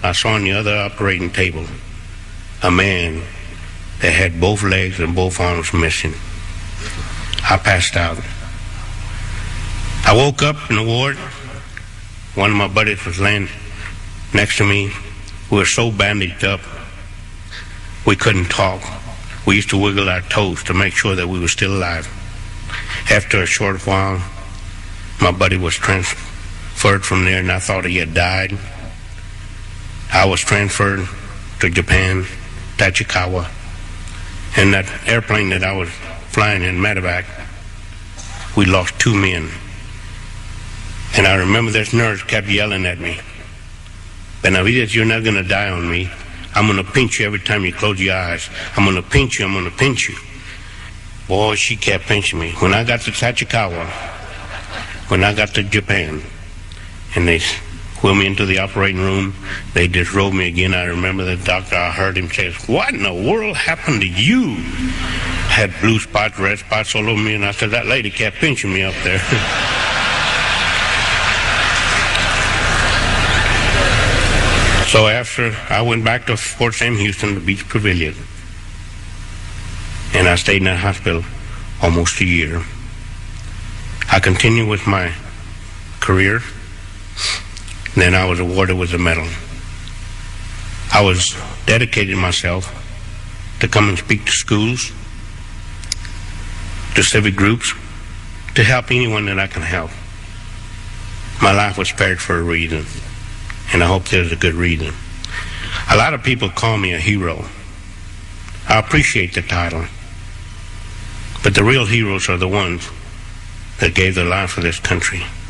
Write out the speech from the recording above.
I saw on the other operating table a man that had both legs and both arms missing. I passed out. I woke up in the ward. One of my buddies was laying next to me. We were so bandaged up, we couldn't talk. We used to wiggle our toes to make sure that we were still alive. After a short while, my buddy was transferred from there, and I thought he had died. I was transferred to Japan, Tachikawa, and that airplane that I was flying in, medevac, we lost 2 men. And I remember this nurse kept yelling at me, "Benavides, you're not going to die on me. I'm going to pinch you every time you close your eyes. I'm going to pinch you, I'm going to pinch you." Boy, she kept pinching me. When I got to Tachikawa, when I got to Japan, and they wheeled me into the operating room, they disrobed me again. I remember the doctor, I heard him say, "What in the world happened to you?" Had blue spots, red spots all over me, and I said, "That lady kept pinching me up there." So after I went back to Fort Sam Houston, the Beach Pavilion, and I stayed in that hospital almost a year. I continued with my career. Then I was awarded with a medal. I was dedicating myself to come and speak to schools, to civic groups, to help anyone that I can help. My life was spared for a reason, and I hope there's a good reason. A lot of people call me a hero. I appreciate the title, but the real heroes are the ones that gave their life for this country.